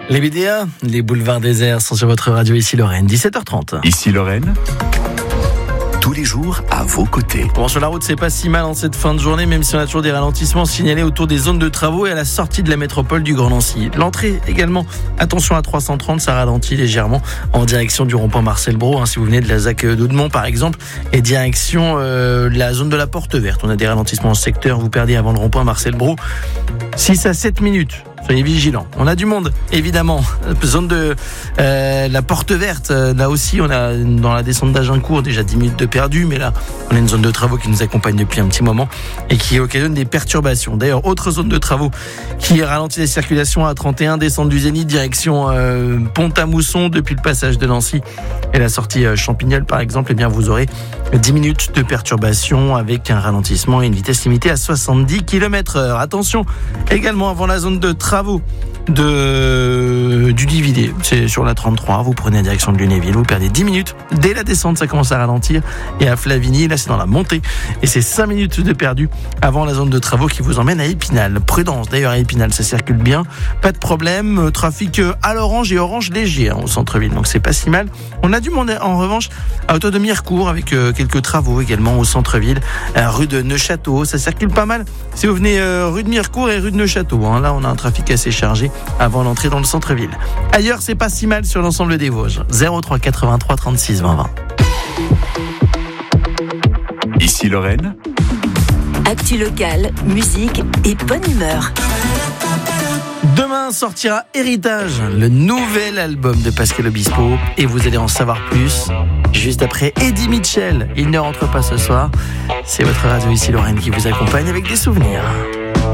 Les BDA, les boulevards déserts sont sur votre radio ici Lorraine, 17h30. Ici Lorraine, tous les jours à vos côtés. Bon, sur la route, c'est pas si mal en cette fin de journée, même si on a toujours des ralentissements signalés autour des zones de travaux et à la sortie de la métropole du Grand Nancy. L'entrée également, attention à 330, ça ralentit légèrement en direction du rond-point Marcel Brault, si vous venez de la ZAC d'Audemont par exemple, et direction la zone de la Porte Verte. On a des ralentissements en secteur, vous perdez avant le rond-point Marcel Brault 6 à 7 minutes. Soyez vigilants. On a du monde, évidemment. Zone de la Porte Verte. Là aussi, on a dans la descente d'Agincourt déjà 10 minutes de perdu. Mais là, on a une zone de travaux qui nous accompagne depuis un petit moment et qui occasionne des perturbations. D'ailleurs, autre zone de travaux qui ralentit les circulations à 31, descente du Zénith, direction Pont-à-Mousson depuis le passage de Nancy et la sortie Champignol, par exemple. Eh bien, vous aurez 10 minutes de perturbation avec un ralentissement et une vitesse limitée à 70 km/h. Attention, également avant la zone de travaux du Dividé, c'est sur la 33, vous prenez la direction de Lunéville, vous perdez 10 minutes, dès la descente ça commence à ralentir, et à Flavigny, là c'est dans la montée, et c'est 5 minutes de perdu avant la zone de travaux qui vous emmène à Épinal. Prudence, d'ailleurs à Épinal ça circule bien, pas de problème, trafic à l'orange et orange léger au centre-ville, donc c'est pas si mal. On a du monde en revanche à hauteur de Mirecourt avec quelques travaux également au centre-ville, rue de Neufchâteau, ça circule pas mal si vous venez rue de Mirecourt et rue de Neufchâteau, là on a un trafic assez chargé avant l'entrée dans le centre-ville. Ailleurs, c'est pas si mal sur l'ensemble des Vosges. 03 83 36 20 20. Ici Lorraine, actu locale, musique et bonne humeur. Demain sortira Héritage, le nouvel album de Pascal Obispo, et vous allez en savoir plus juste après Eddie Mitchell. Il ne rentre pas ce soir. C'est votre radio ici Lorraine qui vous accompagne avec des souvenirs.